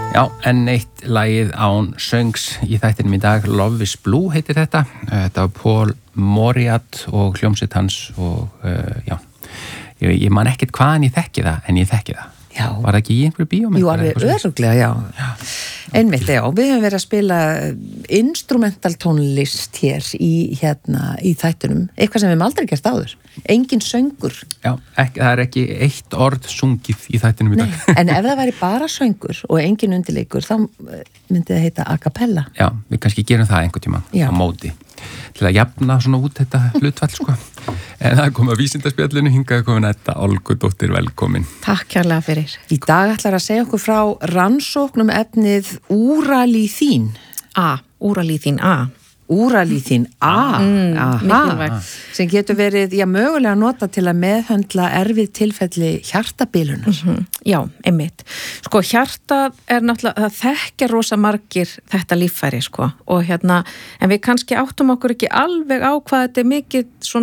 Já, enn eitt lagið án söngs í þættinum í dag, Love is Blue heitir þetta. Þetta var Paul Moriarty og hljómsveit hans og já, ég man ekkert hvaðan ég þekki það, en ég þekki það. Já. Var það ekki í einhverju bíómynd? Jú, alveg örugglega, já. Einmitt, já. Við höfum verið að spila instrumental tónlist hér í þættunum. Eitthvað sem við höfum aldrei gert áður. Engin söngur. Já, það er ekki eitt orð sungið í þættunum í dag. Nei, en ef það væri bara söngur og engin undirleikur, þá myndi það heita a cappella. Já, við kannski gerum það einhvern tíma á móti. Til að jafna svona út þetta hlutfall, sko. En það kom að vísindaspjallinu, hingaði komin Edda Olgudóttir, velkomin. Takk kærlega fyrir. Í dag ætlar að segja okkur frá rannsóknum efnið úralíþín. Úralíþín A. Úralíþín A. Mikilvægt. Sem getur verið, mögulega nota til að meðhöndla erfið tilfelli hjartabilunar. Já, einmitt. Sko, hjartað er náttúrulega, það þekkja rosa margir þetta líffæri, sko. Og en við kannski áttum okkur ekki alveg á hvað þetta er mikið svona